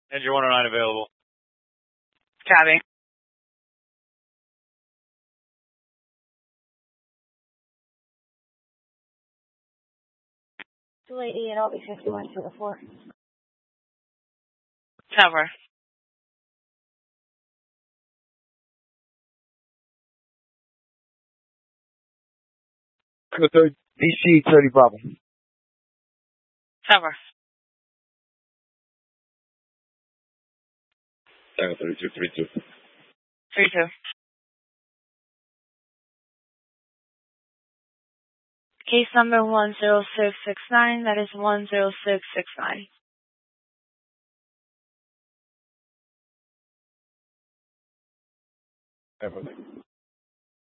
Engine 109 available. Copy. Delay E and LB 51 to the 4. Cover. DC 30 Bravo. Cover. Tango 3232. 32. Case number 10669, that is 10669. Everything.